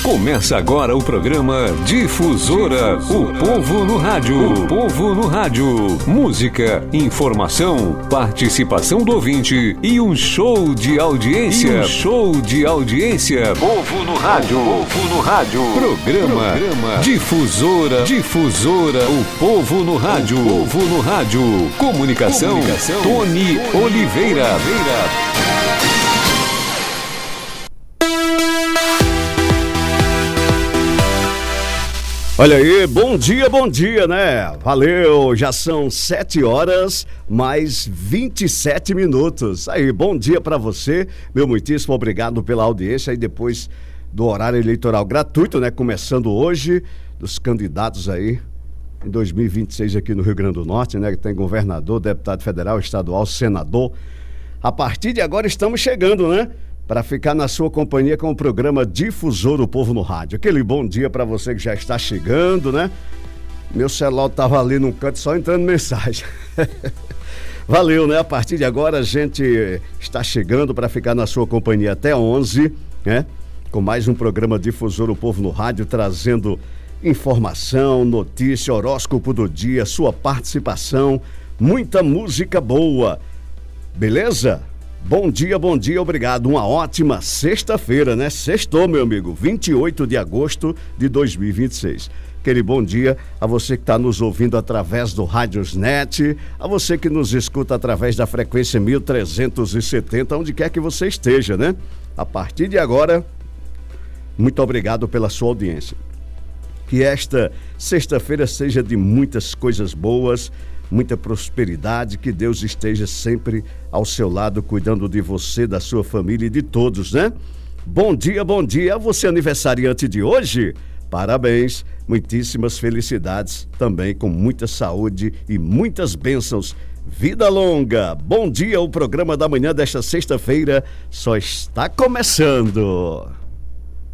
Começa agora o programa Difusora, o povo no rádio. O povo no rádio. Música, informação, participação do ouvinte e um show de audiência. Povo no rádio. Povo no rádio. Programa Difusora. O povo no rádio. Povo no rádio. Comunicação. Tony Oliveira. Olha aí, bom dia, né? Valeu, já são 7 horas mais 27 minutos. Aí, bom dia pra você, meu muitíssimo obrigado pela audiência. Aí depois do horário eleitoral gratuito, né? Começando hoje, dos candidatos aí em 2026 aqui no Rio Grande do Norte, né? Que tem governador, deputado federal, estadual, senador. A partir de agora estamos chegando, né? Para ficar na sua companhia com o programa Difusor, o Povo no Rádio. Aquele bom dia para você que já está chegando, né? Meu celular estava ali num canto só entrando mensagem. Valeu, né? A partir de agora a gente está chegando para ficar na sua companhia até 11, né? Com mais um programa Difusor, o Povo no Rádio, trazendo informação, notícia, horóscopo do dia, sua participação, muita música boa. Beleza? Bom dia, obrigado. Uma ótima sexta-feira, né? Sextou, meu amigo, 28 de agosto de 2026. Aquele bom dia a você que está nos ouvindo através do Rádiosnet, a você que nos escuta através da frequência 1370, onde quer que você esteja, né? A partir de agora, muito obrigado pela sua audiência. Que esta sexta-feira seja de muitas coisas boas, muita prosperidade, que Deus esteja sempre ao seu lado, cuidando de você, da sua família e de todos, né? Bom dia a você aniversariante de hoje, parabéns, muitíssimas felicidades, também com muita saúde e muitas bênçãos, vida longa. Bom dia, o programa da manhã desta sexta-feira só está começando.